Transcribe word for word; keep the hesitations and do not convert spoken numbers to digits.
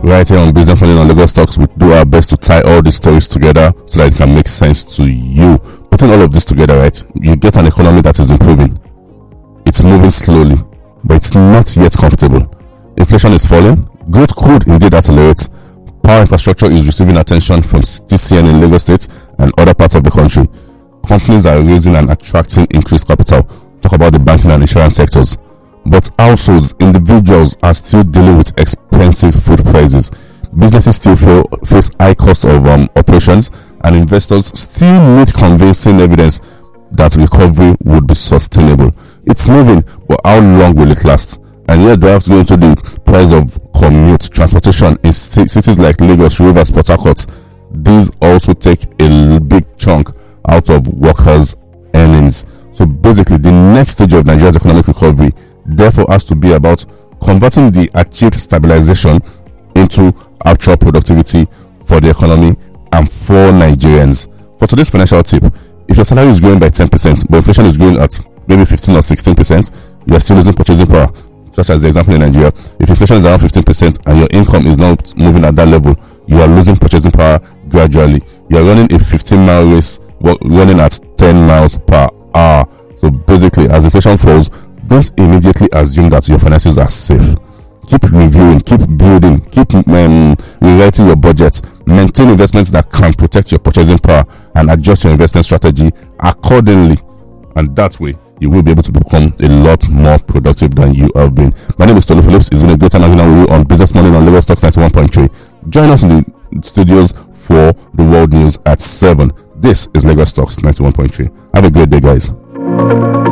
Right here on Business Money on Lagos Talks, we do our best to tie all these stories together so that it can make sense to you. Putting all of this together, right, you get an economy that is improving. It's moving slowly, but it's not yet comfortable. Inflation is falling. Growth could indeed accelerate. Power infrastructure is receiving attention from T C N in Lagos State and other parts of the country. Companies are raising and attracting increased capital. Talk about the banking and insurance sectors. But households, individuals are still dealing with expensive food prices. Businesses still feel, face high cost of um, operations, and investors still need convincing evidence that recovery would be sustainable. It's moving, but how long will it last? And yet, do I have to go into the price of commute, transportation in c- cities like Lagos, Rivers, Port Harcourt? These also take a big chunk out of workers' earnings. So basically, the next stage of Nigeria's economic recovery therefore has to be about converting the achieved stabilization into actual productivity for the economy and for Nigerians. For today's financial tip, if your salary is growing by ten percent, but inflation is growing at maybe fifteen or sixteen percent, you are still losing purchasing power. Such as the example in Nigeria, if inflation is around fifteen percent and your income is not moving at that level, you are losing purchasing power gradually. You are running a fifteen mile race, running at ten miles per hour. So basically, as inflation falls, don't immediately assume that your finances are safe. Keep reviewing, keep building, keep um, rewriting your budget. Maintain investments that can protect your purchasing power and adjust your investment strategy accordingly. And that way, you will be able to become a lot more productive than you have been. My name is Tolu Phillips. It's been a great time having with you on Business Money on Lagos Talks ninety-one point three. Join us in the studios for the world news at seven. This is Lagos Talks ninety-one point three. Have a great day, guys.